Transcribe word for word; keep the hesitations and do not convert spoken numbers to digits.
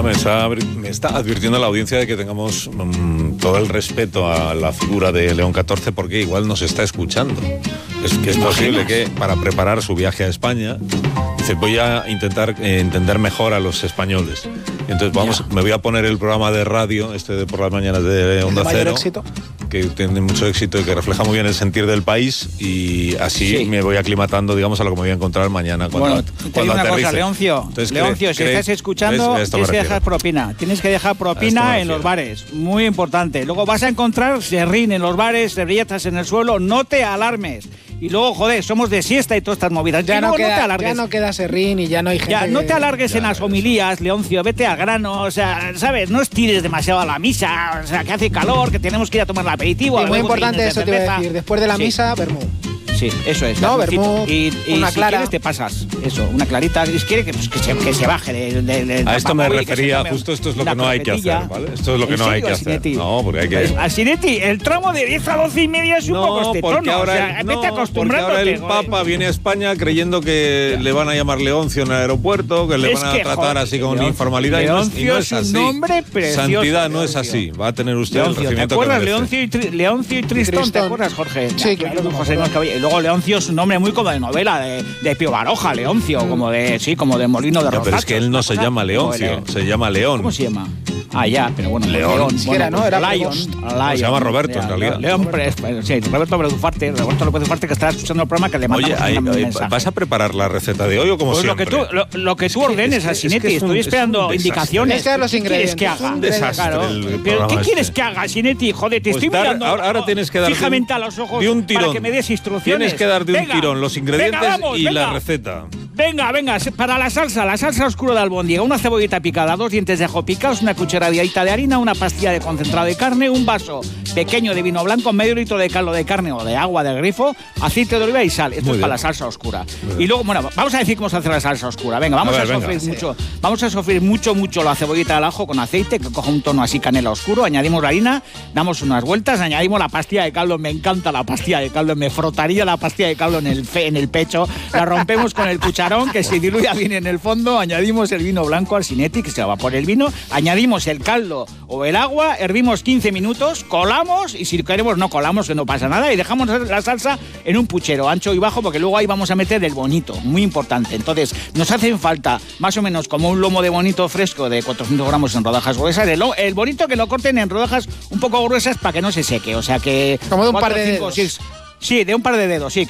Ya me está, me está advirtiendo la audiencia de que tengamos mmm, todo el respeto a la figura de León catorce, porque igual nos está escuchando. Es que es posible que para preparar su viaje a España dice, voy a intentar eh, entender mejor a los españoles. Y entonces vamos, me voy a poner el programa de radio, este de por las mañanas de Onda Cero, éxito? que tiene mucho éxito y que refleja muy bien el sentir del país, y así sí. me voy aclimatando, digamos, a lo que me voy a encontrar mañana cuando, bueno, te cuando digo una aterrice. cosa, Leoncio, entonces, Leoncio, cree, si cree, estás escuchando, tienes que dejar propina. Tienes que dejar propina en los bares, muy importante. Luego vas a encontrar serrín en los bares, servilletas en el suelo, no te alarmes. Y luego, joder, somos de siesta y todas estas movidas. Ya, y no, luego queda, no te alargues. ya no queda serrín y ya no hay gente... Ya, no te alargues ya, en las homilías, Leoncio, vete al grano, o sea, ¿sabes? No estires demasiado a la misa, o sea, que hace calor, que tenemos que ir a tomar el aperitivo. Y muy importante eso te iba a decir, después de la sí. misa, vermú. Sí, eso es. No, vermú, y, y una si clara. quieres te pasas, eso, una clarita. Si quieres que, pues, que, se, que se baje de, de, de a esto me refería, justo esto es lo que no hay que hacer, ¿vale? Esto es lo que no hay que hacer. No, porque hay que... Pues, Asinetti, el tramo de diez a doce y media es un no, poco estetón, porque ahora, o sea, no, vete acostumbrándote. Porque ahora el Papa joder. viene a España creyendo que ya. le van a llamar Leoncio en el aeropuerto, que le es van a que, tratar joder, así con Leoncio, informalidad, Leoncio y no es, y no es así. Es un nombre precioso. Santidad no Leoncio. es así. Va a tener usted Leoncio, el recibimiento ¿te acuerdas? que Leoncio y, tri, Leoncio y Tristón, Tristón, ¿te acuerdas, Jorge? Sí, ya, claro. José Caballero. Y luego Leoncio es un nombre muy como de novela, de, de Pío Baroja, Leoncio, como de, sí, como de Molino de Rosachos. Pero es que él no se llama Leoncio, se llama León. ¿Cómo se llama? Ah, ya, pero bueno, León. León. Si Bueno, era, ¿no? Era Lion, Lion. Se llama Roberto, ya, en realidad. León, León sí, Roberto López Ufarte, Roberto López Ufarte, que estará escuchando el programa, que le mandamos Oye, un hay, mensaje. ¿vas a preparar la receta de hoy o como pues siempre? Lo que tú, lo, lo que tú ordenes, Asinetti, es que estoy esperando indicaciones. Es que los ¿Qué quieres que ingredientes, haga? un desastre Claro. el ¿Pero qué este. quieres que haga, Asinetti? Joder, te Pues estoy dar, mirando ahora, ahora tienes que dar fijamente a los ojos de un tirón. para que me des instrucciones. Tienes que dar de un venga, tirón los ingredientes venga, vamos, y venga. la receta. Venga, venga, para la salsa, la salsa oscura de albóndiga, una cebollita picada, dos dientes de ajo picados, una cucharadita de harina, una pastilla de concentrado de carne, un vaso pequeño de vino blanco, medio litro de caldo de carne o de agua del grifo, aceite de oliva y sal. Esto Muy es bien. para la salsa oscura. Y luego, bueno, vamos a decir cómo se hace la salsa oscura. Venga, vamos a, ver, a sofreír venga. mucho, vamos a sofreír mucho, mucho la cebollita del ajo con aceite, que coja un tono así canela oscuro, añadimos la harina, damos unas vueltas, añadimos la pastilla de caldo, me encanta la pastilla de caldo, me frotaría la pastilla de caldo en el, fe, en el pecho, la rompemos con el cucharón, que se diluya bien en el fondo, añadimos el vino blanco al Asinetti, que se evapore el vino, añadimos el caldo o el agua, hervimos quince minutos, colamos y si queremos no colamos, que no pasa nada, y dejamos la salsa en un puchero ancho y bajo, porque luego ahí vamos a meter el bonito, muy importante. Entonces nos hacen falta más o menos como un lomo de bonito fresco de cuatrocientos gramos en rodajas gruesas, el, el bonito que lo corten en rodajas un poco gruesas para que no se seque, o sea que... Como de un cuatro, par de cinco, dedos. Seis, sí, de un par de dedos, sí.